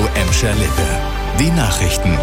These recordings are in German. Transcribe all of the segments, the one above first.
Emscher Lippe. Die Nachrichten.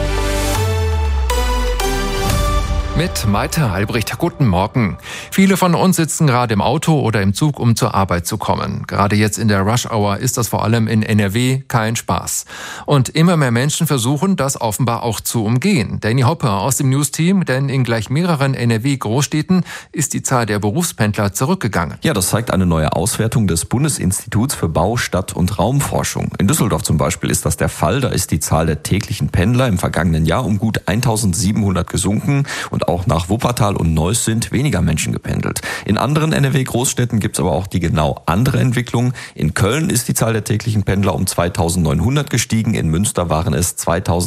Mit Maite Albrecht. Guten Morgen. Viele von uns sitzen gerade im Auto oder im Zug, um zur Arbeit zu kommen. Gerade jetzt in der Rush-Hour ist das vor allem in NRW kein Spaß. Und immer mehr Menschen versuchen, das offenbar auch zu umgehen. Danny Hopper aus dem News-Team, denn in gleich mehreren NRW-Großstädten ist die Zahl der Berufspendler zurückgegangen. Ja, das zeigt eine neue Auswertung des Bundesinstituts für Bau-, Stadt- und Raumforschung. In Düsseldorf zum Beispiel ist das der Fall. Da ist die Zahl der täglichen Pendler im vergangenen Jahr um gut 1700 gesunken. Und auch nach Wuppertal und Neuss sind weniger Menschen gependelt. In anderen NRW-Großstädten gibt es aber auch die genau andere Entwicklung. In Köln ist die Zahl der täglichen Pendler um 2900 gestiegen, in Münster waren es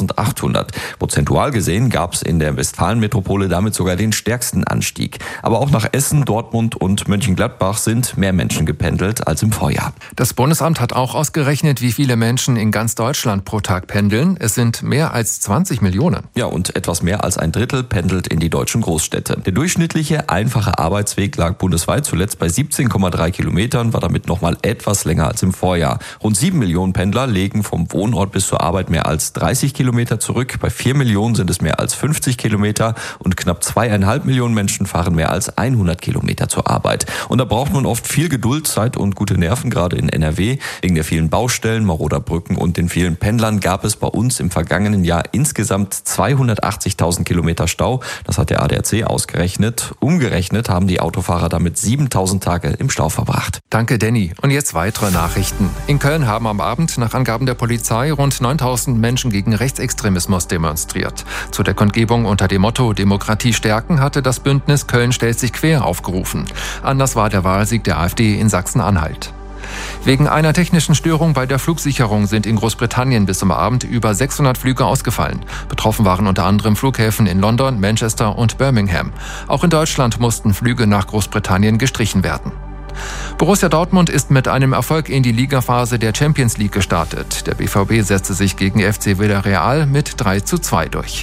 2800. Prozentual gesehen gab es in der Westfalenmetropole damit sogar den stärksten Anstieg. Aber auch nach Essen, Dortmund und Mönchengladbach sind mehr Menschen gependelt als im Vorjahr. Das Bundesamt hat auch ausgerechnet, wie viele Menschen in ganz Deutschland pro Tag pendeln. Es sind mehr als 20 Millionen. Ja, und etwas mehr als ein Drittel pendelt in die deutschen Großstädte. Der durchschnittliche einfache Arbeitsweg lag bundesweit zuletzt bei 17,3 Kilometern, war damit nochmal etwas länger als im Vorjahr. Rund 7 Millionen Pendler legen vom Wohnort bis zur Arbeit mehr als 30 Kilometer zurück. Bei 4 Millionen sind es mehr als 50 Kilometer und knapp 2,5 Millionen Menschen fahren mehr als 100 Kilometer zur Arbeit. Und da braucht man oft viel Geduld, Zeit und gute Nerven, gerade in NRW. Wegen der vielen Baustellen, maroder Brücken und den vielen Pendlern gab es bei uns im vergangenen Jahr insgesamt 280.000 Kilometer Stau. Das hat der ADAC ausgerechnet. Umgerechnet haben die Autofahrer damit 7.000 Tage im Stau verbracht. Danke, Danny. Und jetzt weitere Nachrichten. In Köln haben am Abend nach Angaben der Polizei rund 9.000 Menschen gegen Rechtsextremismus demonstriert. Zu der Kundgebung unter dem Motto Demokratie stärken hatte das Bündnis Köln stellt sich quer aufgerufen. Anders war der Wahlsieg der AfD in Sachsen-Anhalt. Wegen einer technischen Störung bei der Flugsicherung sind in Großbritannien bis zum Abend über 600 Flüge ausgefallen. Betroffen waren unter anderem Flughäfen in London, Manchester und Birmingham. Auch in Deutschland mussten Flüge nach Großbritannien gestrichen werden. Borussia Dortmund ist mit einem Erfolg in die Ligaphase der Champions League gestartet. Der BVB setzte sich gegen FC Villarreal mit 3:2 durch.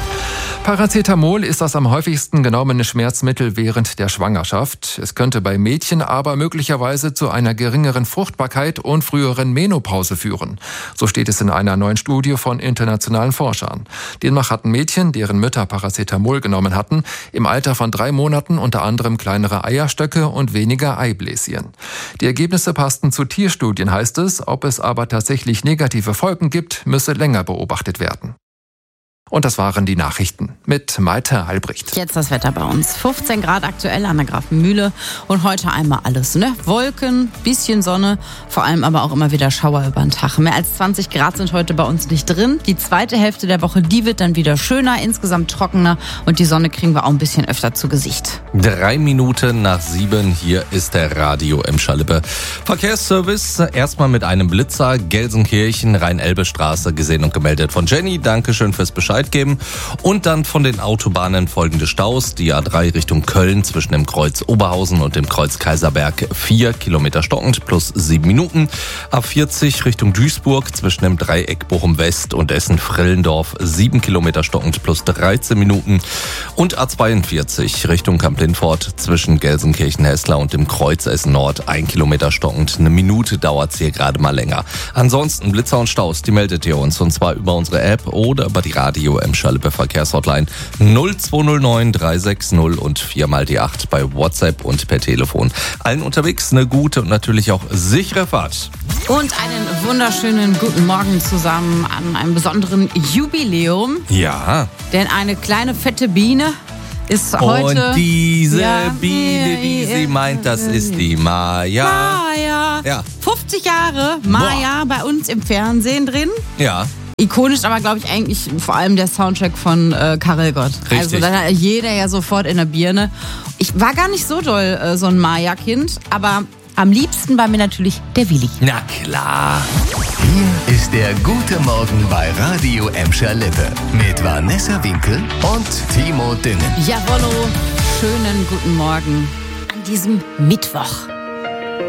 Paracetamol ist das am häufigsten genommene Schmerzmittel während der Schwangerschaft. Es könnte bei Mädchen aber möglicherweise zu einer geringeren Fruchtbarkeit und früheren Menopause führen. So steht es in einer neuen Studie von internationalen Forschern. Demnach hatten Mädchen, deren Mütter Paracetamol genommen hatten, im Alter von 3 Monaten unter anderem kleinere Eierstöcke und weniger Eibläschen. Die Ergebnisse passten zu Tierstudien, heißt es. Ob es aber tatsächlich negative Folgen gibt, müsse länger beobachtet werden. Und das waren die Nachrichten mit Maite Albrecht. Jetzt das Wetter bei uns. 15 Grad aktuell an der Grafenmühle und heute einmal alles, ne? Wolken, bisschen Sonne, vor allem aber auch immer wieder Schauer über den Tag. Mehr als 20 Grad sind heute bei uns nicht drin. Die zweite Hälfte der Woche, die wird dann wieder schöner, insgesamt trockener und die Sonne kriegen wir auch ein bisschen öfter zu Gesicht. 3 Minuten nach 7, hier ist der Radio Emscher Lippe. Verkehrsservice, erstmal mit einem Blitzer, Gelsenkirchen, Rhein-Elbe-Straße, gesehen und gemeldet von Jenny. Dankeschön fürs Bescheid geben. Und dann von den Autobahnen folgende Staus. Die A3 Richtung Köln zwischen dem Kreuz Oberhausen und dem Kreuz Kaiserberg 4 Kilometer stockend plus 7 Minuten. A40 Richtung Duisburg zwischen dem Dreieck Bochum West und Essen-Frillendorf 7 Kilometer stockend plus 13 Minuten. Und A42 Richtung Kamp-Lindfort zwischen Gelsenkirchen-Hessler und dem Kreuz Essen Nord 1 Kilometer stockend. 1 Minute dauert es hier gerade mal länger. Ansonsten Blitzer und Staus, die meldet ihr uns und zwar über unsere App oder über die Radio Emscher Lippe Verkehrshotline 0209 360 und 4 mal die 8 bei WhatsApp und per Telefon. Allen unterwegs eine gute und natürlich auch sichere Fahrt. Und einen wunderschönen guten Morgen zusammen an einem besonderen Jubiläum. Ja. Denn eine kleine fette Biene ist heute... Und diese Biene, die sie meint, das ist die Maja. Maja. Ja. 50 Jahre Maja bei uns im Fernsehen drin. Ja. Ikonisch, aber glaube ich eigentlich vor allem der Soundtrack von Karel Gott. Richtig. Also da hat jeder ja sofort in der Birne. Ich war gar nicht so doll so ein Maja-Kind, aber am liebsten war mir natürlich der Willi. Na klar. Hier ist der Gute Morgen bei Radio Emscher Lippe mit Vanessa Winkel und Timo Dünnen. Jawollo, schönen guten Morgen an diesem Mittwoch.